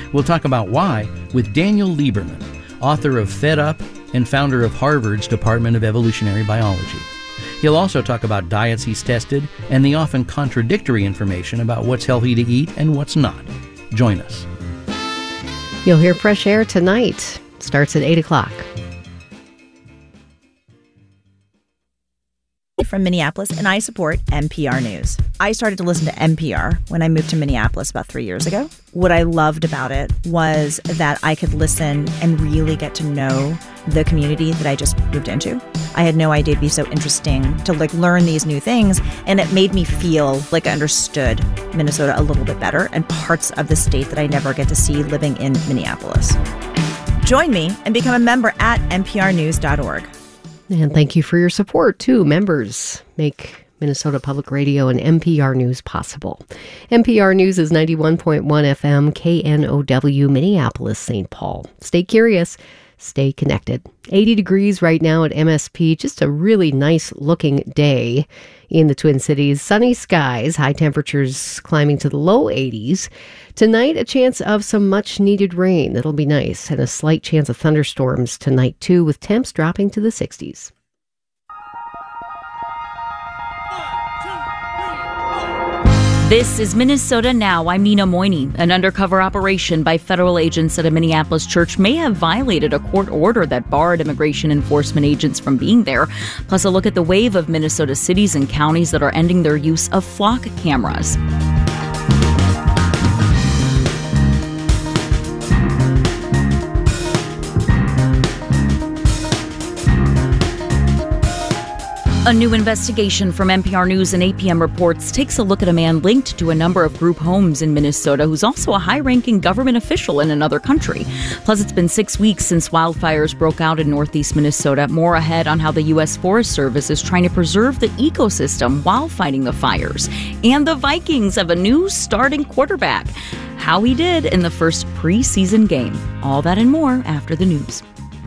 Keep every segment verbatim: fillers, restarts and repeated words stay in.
We'll talk about why with Daniel Lieberman, author of Fed Up and founder of Harvard's Department of Evolutionary Biology. He'll also talk about diets he's tested and the often contradictory information about what's healthy to eat and what's not. Join us. You'll hear Fresh Air tonight. Starts at eight o'clock. From Minneapolis, and I support N P R News. I started to listen to N P R when I moved to Minneapolis about three years ago. What I loved about it was that I could listen and really get to know the community that I just moved into. I had no idea it'd be so interesting to like learn these new things, and it made me feel like I understood Minnesota a little bit better and parts of the state that I never get to see living in Minneapolis. Join me and become a member at N P R news dot org. And thank you for your support, too. Members make Minnesota Public Radio and N P R News possible. N P R News is ninety-one point one F M, K N O W, Minneapolis, Saint Paul. Stay curious. Stay connected. eighty degrees right now at M S P. Just a really nice looking day in the Twin Cities. Sunny skies, high temperatures climbing to the low eighties. Tonight, a chance of some much needed rain. That'll be nice. And a slight chance of thunderstorms tonight, too, with temps dropping to the sixties. This is Minnesota Now. I'm Nina Moyni. An undercover operation by federal agents at a Minneapolis church may have violated a court order that barred immigration enforcement agents from being there. Plus, a look at the wave of Minnesota cities and counties that are ending their use of flock cameras. A new investigation from N P R News and A P M Reports takes a look at a man linked to a number of group homes in Minnesota who's also a high-ranking government official in another country. Plus, it's been six weeks since wildfires broke out in northeast Minnesota. More ahead on how the U S Forest Service is trying to preserve the ecosystem while fighting the fires. And the Vikings have a new starting quarterback. How he did in the first preseason game. All that and more after the news.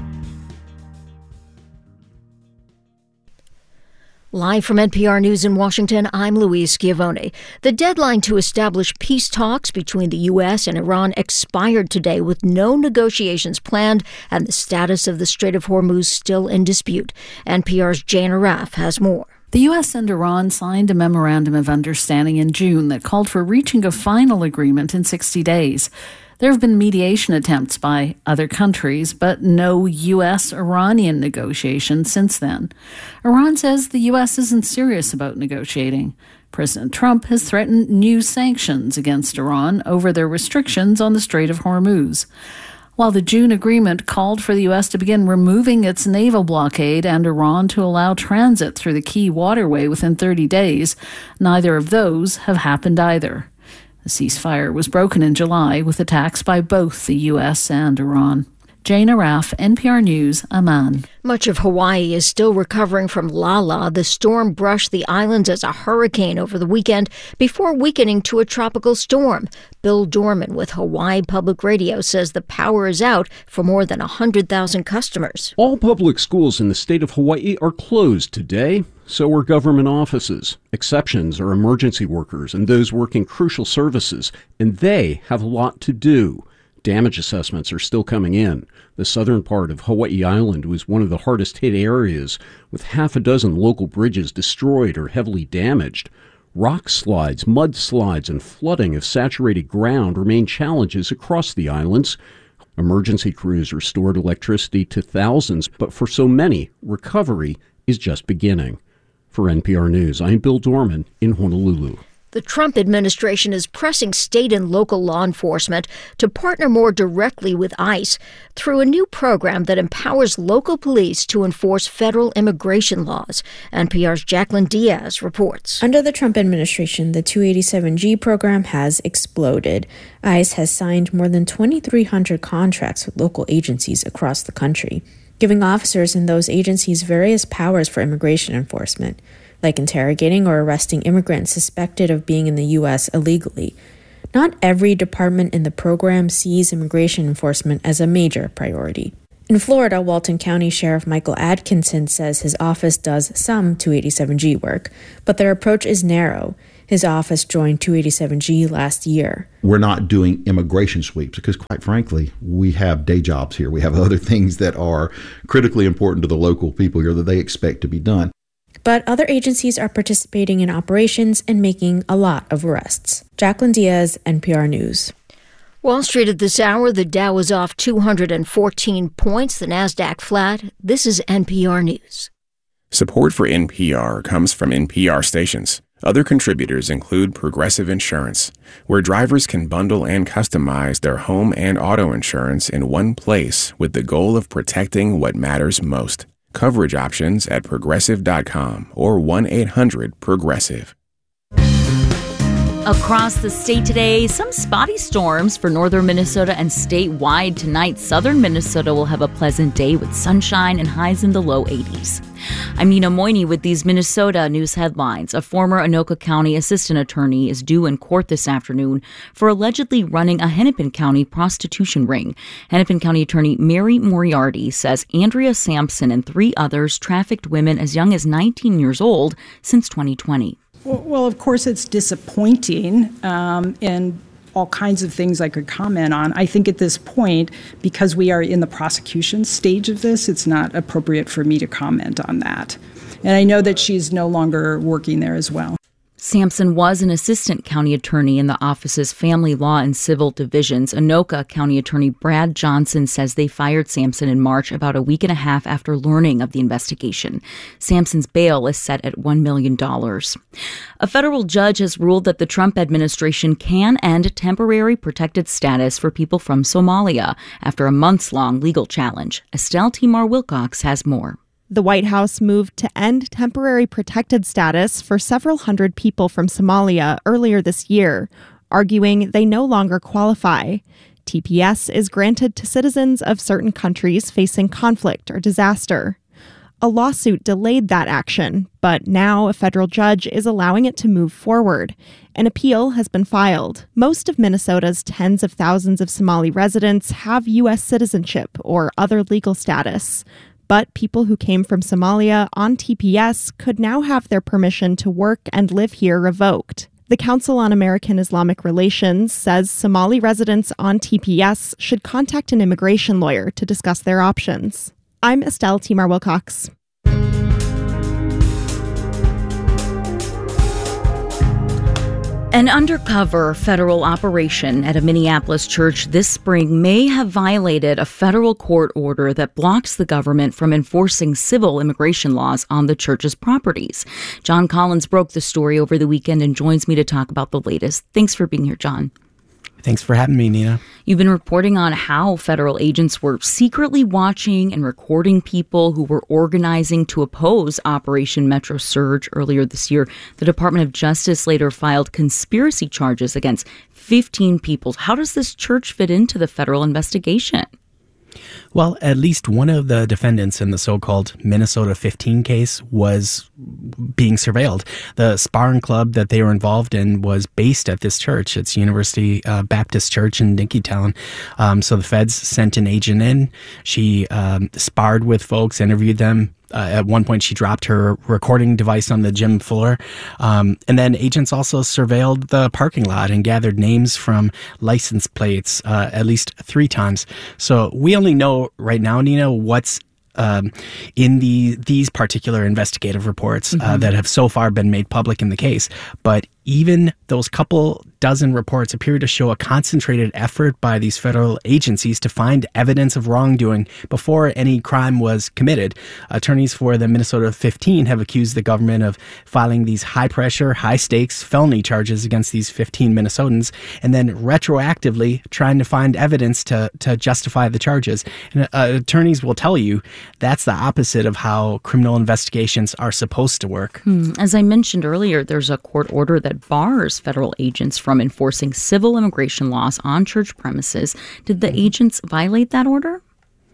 Live from N P R News in Washington, I'm Louise Schiavone. The deadline to establish peace talks between the U S and Iran expired today with no negotiations planned and the status of the Strait of Hormuz still in dispute. N P R's Jane Arraf has more. The U S and Iran signed a memorandum of understanding in June that called for reaching a final agreement in sixty days. There have been mediation attempts by other countries, but no U S Iranian negotiations since then. Iran says the U S isn't serious about negotiating. President Trump has threatened new sanctions against Iran over their restrictions on the Strait of Hormuz. While the June agreement called for the U S to begin removing its naval blockade and Iran to allow transit through the key waterway within thirty days, neither of those have happened either. The ceasefire was broken in July with attacks by both the U S and Iran. Jane Arraf, N P R News, Amman. Much of Hawaii is still recovering from Lala. The storm brushed the islands as a hurricane over the weekend before weakening to a tropical storm. Bill Dorman with Hawaii Public Radio says the power is out for more than one hundred thousand customers. All public schools in the state of Hawaii are closed today. So are government offices. Exceptions are emergency workers and those working crucial services, and they have a lot to do. Damage assessments are still coming in. The southern part of Hawaii Island was one of the hardest hit areas, with half a dozen local bridges destroyed or heavily damaged. Rock slides, mudslides, and flooding of saturated ground remain challenges across the islands. Emergency crews restored electricity to thousands, but for so many, recovery is just beginning. For N P R News, I'm Bill Dorman in Honolulu. The Trump administration is pressing state and local law enforcement to partner more directly with ICE through a new program that empowers local police to enforce federal immigration laws. N P R's Jacqueline Diaz reports. Under the Trump administration, the two eighty-seven G program has exploded. ICE has signed more than twenty-three hundred contracts with local agencies across the country, giving officers in those agencies various powers for immigration enforcement, like interrogating or arresting immigrants suspected of being in the U S illegally. Not every department in the program sees immigration enforcement as a major priority. In Florida, Walton County Sheriff Michael Atkinson says his office does some two eighty-seven G work, but their approach is narrow. His office joined two eighty-seven G last year. We're not doing immigration sweeps because, quite frankly, we have day jobs here. We have other things that are critically important to the local people here that they expect to be done. But other agencies are participating in operations and making a lot of arrests. Jacqueline Diaz, N P R News. Wall Street at this hour, the Dow is off two hundred fourteen points, the Nasdaq flat. This is N P R News. Support for N P R comes from N P R stations. Other contributors include Progressive Insurance, where drivers can bundle and customize their home and auto insurance in one place with the goal of protecting what matters most. Coverage options at progressive dot com or one eight hundred progressive. Across the state today, some spotty storms for northern Minnesota and statewide tonight. Southern Minnesota will have a pleasant day with sunshine and highs in the low eighties. I'm Nina Moyni with these Minnesota news headlines. A former Anoka County assistant attorney is due in court this afternoon for allegedly running a Hennepin County prostitution ring. Hennepin County attorney Mary Moriarty says Andrea Sampson and three others trafficked women as young as nineteen years old since twenty twenty. Well, of course, it's disappointing, um, and all kinds of things I could comment on. I think at this point, because we are in the prosecution stage of this, it's not appropriate for me to comment on that. And I know that she's no longer working there as well. Sampson was an assistant county attorney in the office's family law and civil divisions. Anoka County Attorney Brad Johnson says they fired Sampson in March, about a week and a half after learning of the investigation. Sampson's bail is set at one million dollars. A federal judge has ruled that the Trump administration can end temporary protected status for people from Somalia after a months-long legal challenge. Estelle Timar Wilcox has more. The White House moved to end temporary protected status for several hundred people from Somalia earlier this year, arguing they no longer qualify. T P S is granted to citizens of certain countries facing conflict or disaster. A lawsuit delayed that action, but now a federal judge is allowing it to move forward. An appeal has been filed. Most of Minnesota's tens of thousands of Somali residents have U S citizenship or other legal status. But people who came from Somalia on T P S could now have their permission to work and live here revoked. The Council on American Islamic Relations says Somali residents on T P S should contact an immigration lawyer to discuss their options. I'm Estelle Timar Wilcox. An undercover federal operation at a Minneapolis church this spring may have violated a federal court order that blocks the government from enforcing civil immigration laws on the church's properties. John Collins broke the story over the weekend and joins me to talk about the latest. Thanks for being here, John. Thanks for having me, Nina. You've been reporting on how federal agents were secretly watching and recording people who were organizing to oppose Operation Metro Surge earlier this year. The Department of Justice later filed conspiracy charges against fifteen people. How does this church fit into the federal investigation? Well, at least one of the defendants in the so-called Minnesota fifteen case was being surveilled. The sparring club that they were involved in was based at this church. It's University uh, Baptist Church in Dinkytown. Um, so the feds sent an agent in. She um, sparred with folks, interviewed them. Uh, at one point, she dropped her recording device on the gym floor. Um, and then agents also surveilled the parking lot and gathered names from license plates uh, at least three times. So we only know right now, Nina, what's um, in the these particular investigative reports mm-hmm. uh, that have so far been made public in the case. But even those couple dozen reports appear to show a concentrated effort by these federal agencies to find evidence of wrongdoing before any crime was committed. Attorneys for the Minnesota fifteen have accused the government of filing these high-pressure, high-stakes felony charges against these fifteen Minnesotans and then retroactively trying to find evidence to, to justify the charges. And uh, attorneys will tell you that's the opposite of how criminal investigations are supposed to work. Hmm. As I mentioned earlier, there's a court order that bars federal agents from enforcing civil immigration laws on church premises. Did the agents violate that order?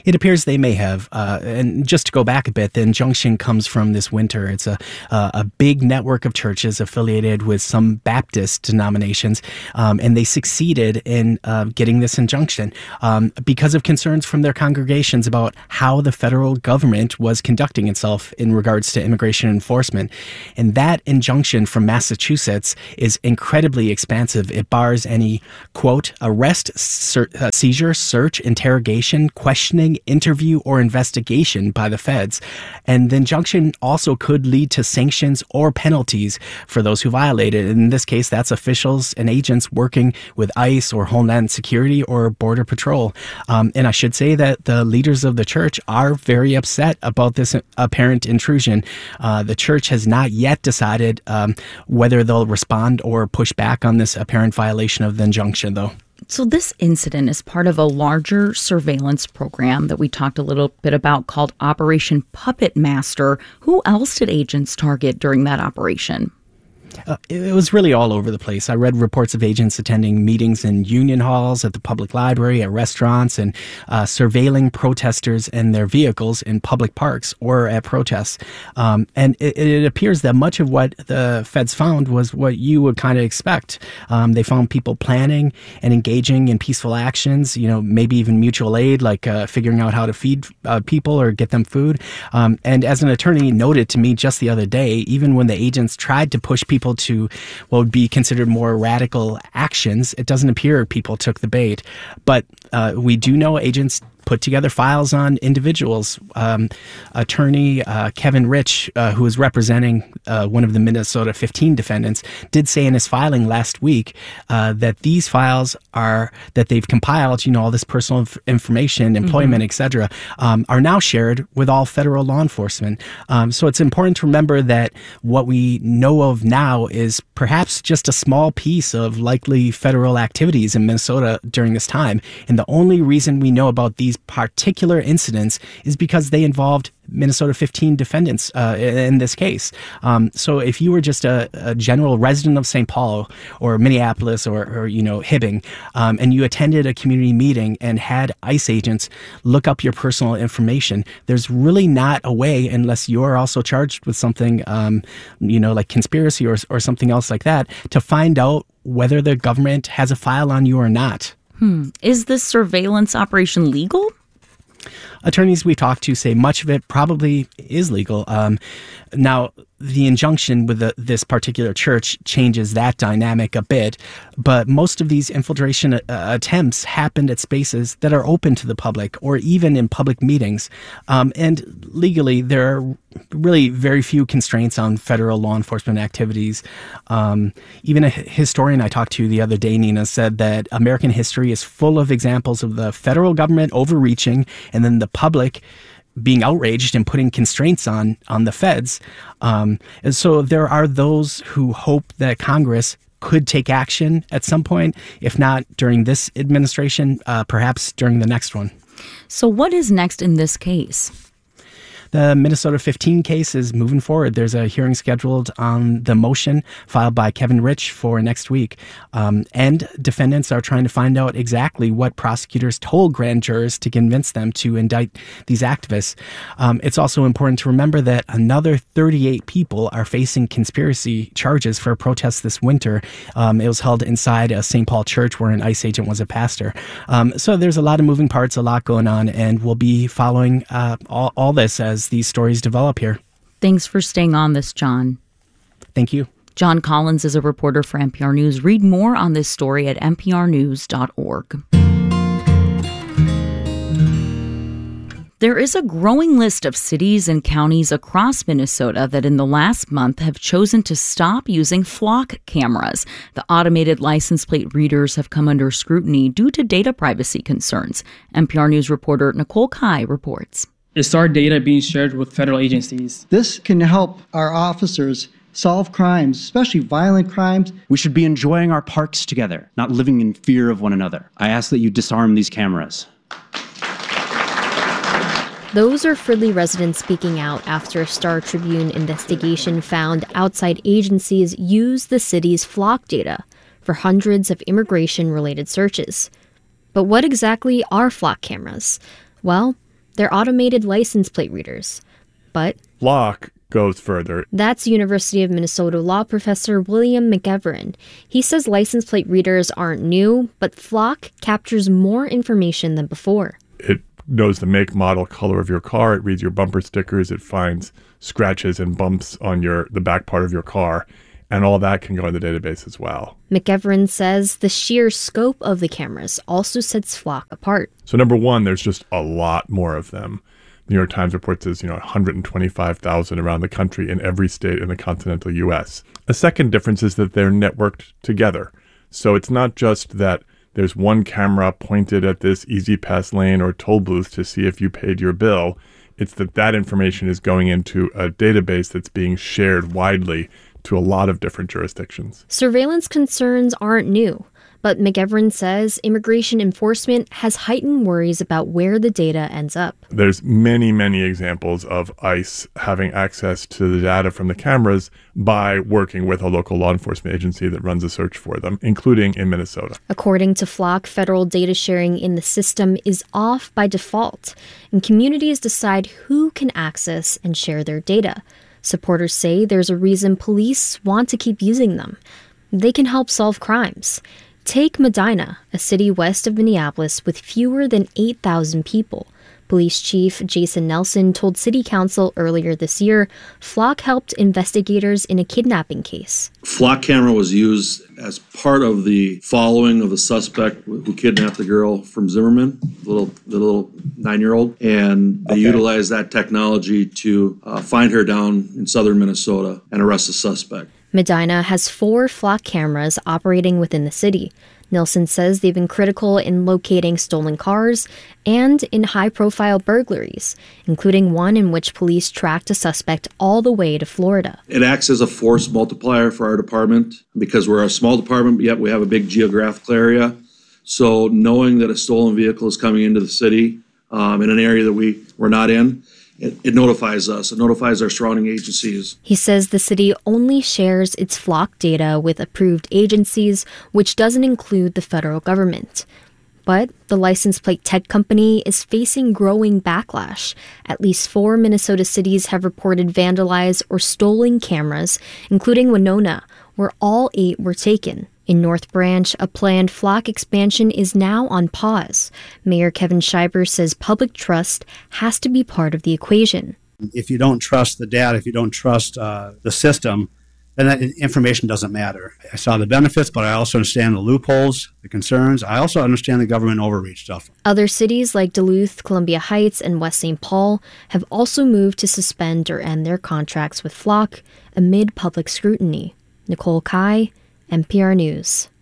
It appears they may have. Uh, and just to go back a bit, the injunction comes from this winter. It's a uh, a big network of churches affiliated with some Baptist denominations, um, and they succeeded in uh, getting this injunction um, because of concerns from their congregations about how the federal government was conducting itself in regards to immigration enforcement. And that injunction from Massachusetts is incredibly expansive. It bars any, quote, arrest, ser- uh, seizure, search, interrogation, questioning, interview, or investigation by the feds. And the injunction also could lead to sanctions or penalties for those who violate it. In this case, that's officials and agents working with ICE or Homeland Security or Border Patrol. Um, and I should say that the leaders of the church are very upset about this apparent intrusion. Uh, the church has not yet decided um, whether they'll respond or push back on this apparent violation of the injunction, though. So this incident is part of a larger surveillance program that we talked a little bit about called Operation Puppet Master. Who else did agents target during that operation? Uh, it was really all over the place. I read reports of agents attending meetings in union halls, at the public library, at restaurants, and uh, surveilling protesters and their vehicles in public parks or at protests. Um, and it, it appears that much of what the feds found was what you would kind of expect. Um, they found people planning and engaging in peaceful actions, you know, maybe even mutual aid, like uh, figuring out how to feed uh, people or get them food. Um, and as an attorney noted to me just the other day, even when the agents tried to push people to what would be considered more radical actions, it doesn't appear people took the bait. But uh, we do know agents put together files on individuals. Um, attorney uh, Kevin Rich, uh, who is representing uh, one of the Minnesota fifteen defendants, did say in his filing last week uh, that these files are, that they've compiled, you know, all this personal inf- information, employment, mm-hmm. et cetera, um, are now shared with all federal law enforcement. Um, so it's important to remember that what we know of now is perhaps just a small piece of likely federal activities in Minnesota during this time. And the only reason we know about these particular incidents is because they involved Minnesota fifteen defendants uh, in this case. Um, so if you were just a, a general resident of Saint Paul or Minneapolis or, or you know, Hibbing, um, and you attended a community meeting and had ICE agents look up your personal information, there's really not a way, unless you're also charged with something, um, you know, like conspiracy or, or something else like that, to find out whether the government has a file on you or not. Hmm. Is this surveillance operation legal? Attorneys we talked to say much of it probably is legal. Um, now, the injunction with the, this particular church changes that dynamic a bit, but most of these infiltration uh, attempts happened at spaces that are open to the public or even in public meetings. Um, and legally, there are really very few constraints on federal law enforcement activities. Um, even a historian I talked to the other day, Nina, said that American history is full of examples of the federal government overreaching and then the public being outraged and putting constraints on on the feds. Um, and so there are those who hope that Congress could take action at some point, if not during this administration, uh, perhaps during the next one. So what is next in this case? The Minnesota fifteen case is moving forward. There's a hearing scheduled on the motion filed by Kevin Rich for next week. Um, and defendants are trying to find out exactly what prosecutors told grand jurors to convince them to indict these activists. Um, it's also important to remember that another thirty-eight people are facing conspiracy charges for a protest this winter. Um, it was held inside a Saint Paul church where an ICE agent was a pastor. Um, so there's a lot of moving parts, a lot going on, and we'll be following uh, all, all this as these stories develop here. Thanks for staying on this, John. Thank you. John Collins is a reporter for N P R News. Read more on this story at n p r news dot org. There is a growing list of cities and counties across Minnesota that in the last month have chosen to stop using flock cameras. The automated license plate readers have come under scrutiny due to data privacy concerns. N P R News reporter Nicole Kai reports. Is our data being shared with federal agencies? This can help our officers solve crimes, especially violent crimes. We should be enjoying our parks together, not living in fear of one another. I ask that you disarm these cameras. Those are Fridley residents speaking out after a Star Tribune investigation found outside agencies use the city's flock data for hundreds of immigration-related searches. But what exactly are flock cameras? Well, They're automated license plate readers. But Flock goes further. That's University of Minnesota law professor William McEverin. He says license plate readers aren't new, but Flock captures more information than before. It knows the make, model, color of your car. It reads your bumper stickers. It finds scratches and bumps on your the back part of your car. And all that can go in the database as well. McEverin says the sheer scope of the cameras also sets Flock apart. So number one, there's just a lot more of them. The New York Times reports there's, you know, one hundred twenty-five thousand around the country in every state in the continental U S. A second difference is that they're networked together. So it's not just that there's one camera pointed at this Easy Pass lane or toll booth to see if you paid your bill. It's that that information is going into a database that's being shared widely to a lot of different jurisdictions. Surveillance concerns aren't new, but McEverin says immigration enforcement has heightened worries about where the data ends up. There's many, many examples of ICE having access to the data from the cameras by working with a local law enforcement agency that runs a search for them, including in Minnesota. According to Flock, federal data sharing in the system is off by default, and communities decide who can access and share their data. Supporters say there's a reason police want to keep using them. They can help solve crimes. Take Medina, a city west of Minneapolis with fewer than eight thousand people. Police Chief Jason Nelson told City Council earlier this year Flock helped investigators in a kidnapping case. Flock camera was used as part of the following of the suspect who kidnapped the girl from Zimmerman, the little, the little nine-year-old, and they okay. utilized that technology to uh, find her down in southern Minnesota and arrest the suspect. Medina has four Flock cameras operating within the city. Nelson says they've been critical in locating stolen cars and in high-profile burglaries, including one in which police tracked a suspect all the way to Florida. It acts as a force multiplier for our department because we're a small department, yet we have a big geographical area. So knowing that a stolen vehicle is coming into the city um, in an area that we, we're not in, It, it notifies us. It notifies our surrounding agencies. He says the city only shares its Flock data with approved agencies, which doesn't include the federal government. But the license plate tech company is facing growing backlash. At least four Minnesota cities have reported vandalized or stolen cameras, including Winona, where all eight were taken. In North Branch, a planned Flock expansion is now on pause. Mayor Kevin Schreiber says public trust has to be part of the equation. If you don't trust the data, if you don't trust uh, the system, then that information doesn't matter. I saw the benefits, but I also understand the loopholes, the concerns. I also understand the government overreach stuff. Other cities like Duluth, Columbia Heights, and West Saint Paul have also moved to suspend or end their contracts with Flock amid public scrutiny. Nicole Kai, N P R News.